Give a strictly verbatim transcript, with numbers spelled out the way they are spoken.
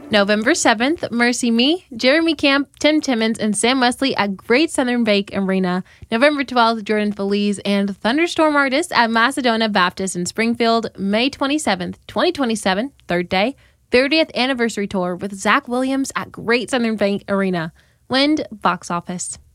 November seventh, Mercy Me, Jeremy Camp, Tim Timmons, and Sam Wesley at Great Southern Bank Arena. November twelfth, Jordan Feliz and Thunderstorm Artists at Macedonia Baptist in Springfield. May twenty-seventh, twenty twenty-seven, third day, thirtieth anniversary tour with Zach Williams at Great Southern Bank Arena. Lind Box Office.